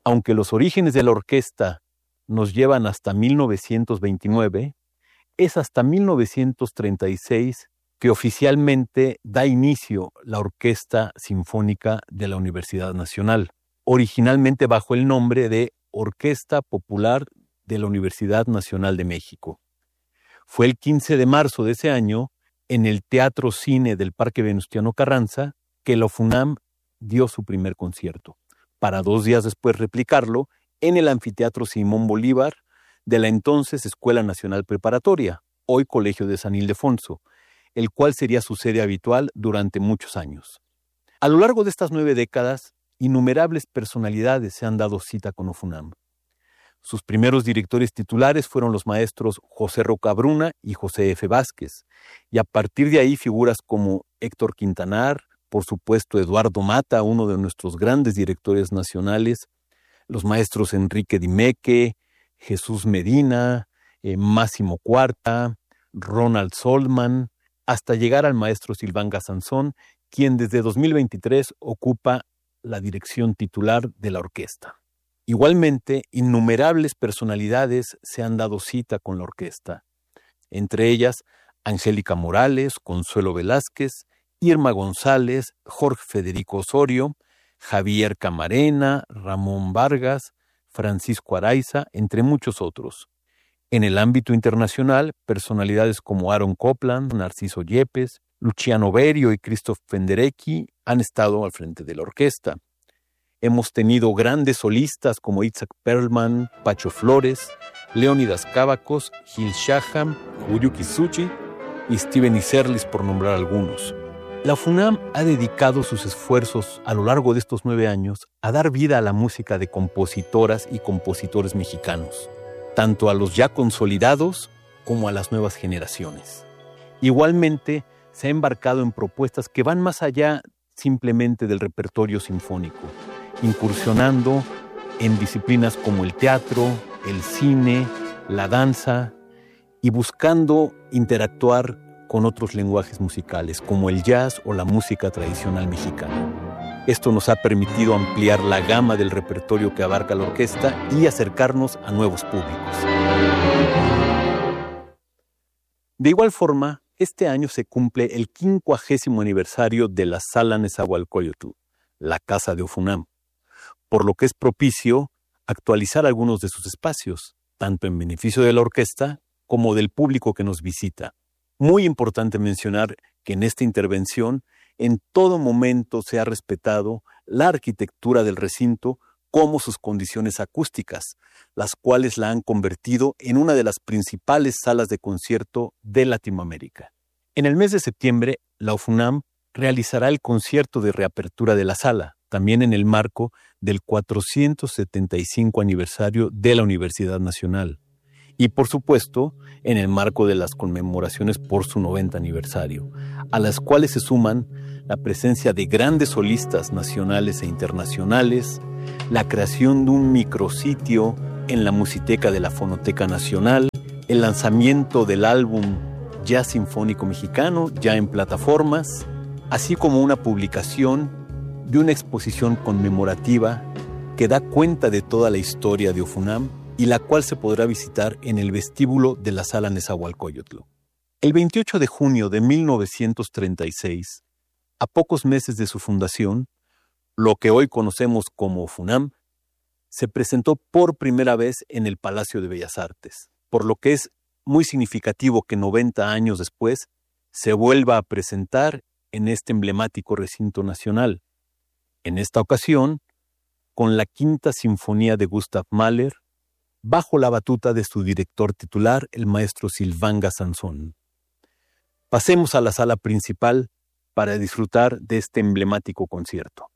Aunque los orígenes de la orquesta nos llevan hasta 1929, es hasta 1936 que oficialmente da inicio la Orquesta Sinfónica de la Universidad Nacional, originalmente bajo el nombre de Orquesta Popular de la Universidad Nacional de México. Fue el 15 de marzo de ese año, en el Teatro Cine del Parque Venustiano Carranza, que la UFUNAM dio su primer concierto, para 2 días después replicarlo en el Anfiteatro Simón Bolívar de la entonces Escuela Nacional Preparatoria, hoy Colegio de San Ildefonso, el cual sería su sede habitual durante muchos años. A lo largo de estas 9 décadas, innumerables personalidades se han dado cita con UFUNAM. Sus primeros directores titulares fueron los maestros José Rocabruna y José F. Vázquez, y a partir de ahí figuras como Héctor Quintanar, por supuesto Eduardo Mata, uno de nuestros grandes directores nacionales, los maestros Enrique Dimeque, Jesús Medina, Máximo Cuarta, Ronald Solman, hasta llegar al maestro Silván Gasanzón, quien desde 2023 ocupa la dirección titular de la orquesta. Igualmente, innumerables personalidades se han dado cita con la orquesta, entre ellas Angélica Morales, Consuelo Velázquez, Irma González, Jorge Federico Osorio, Javier Camarena, Ramón Vargas, Francisco Araiza, entre muchos otros. En el ámbito internacional, personalidades como Aaron Copland, Narciso Yepes, Luciano Berio y Christoph Penderecki han estado al frente de la orquesta. Hemos tenido grandes solistas como Itzhak Perlman, Pacho Flores, Leónidas Cavacos, Gil Shaham, Uyuki Tsuchi y Steven Iserlis, por nombrar algunos. La UFUNAM ha dedicado sus esfuerzos a lo largo de estos 9 años a dar vida a la música de compositoras y compositores mexicanos, tanto a los ya consolidados como a las nuevas generaciones. Igualmente, se ha embarcado en propuestas que van más allá simplemente del repertorio sinfónico, incursionando en disciplinas como el teatro, el cine, la danza, y buscando interactuar con otros lenguajes musicales, como el jazz o la música tradicional mexicana. Esto nos ha permitido ampliar la gama del repertorio que abarca la orquesta y acercarnos a nuevos públicos. De igual forma, este año se cumple el 50º aniversario de la Sala Nezahualcóyotl, la casa de UFUNAM, por lo que es propicio actualizar algunos de sus espacios, tanto en beneficio de la orquesta como del público que nos visita. Muy importante mencionar que en esta intervención en todo momento se ha respetado la arquitectura del recinto como sus condiciones acústicas, las cuales la han convertido en una de las principales salas de concierto de Latinoamérica. En el mes de septiembre, la UFUNAM realizará el concierto de reapertura de la sala, también en el marco del 475 aniversario de la Universidad Nacional. Y por supuesto, en el marco de las conmemoraciones por su 90 aniversario, a las cuales se suman la presencia de grandes solistas nacionales e internacionales, la creación de un micrositio en la Musiteca de la Fonoteca Nacional, el lanzamiento del álbum Jazz Sinfónico Mexicano, ya en plataformas, así como una publicación de una exposición conmemorativa que da cuenta de toda la historia de UFUNAM y la cual se podrá visitar en el vestíbulo de la Sala Nezahualcóyotl. El 28 de junio de 1936, a pocos meses de su fundación, lo que hoy conocemos como UFUNAM, se presentó por primera vez en el Palacio de Bellas Artes, por lo que es muy significativo que 90 años después se vuelva a presentar en este emblemático recinto nacional, en esta ocasión con la Quinta Sinfonía de Gustav Mahler, bajo la batuta de su director titular, el maestro Silván Gasanzón. Pasemos a la sala principal para disfrutar de este emblemático concierto.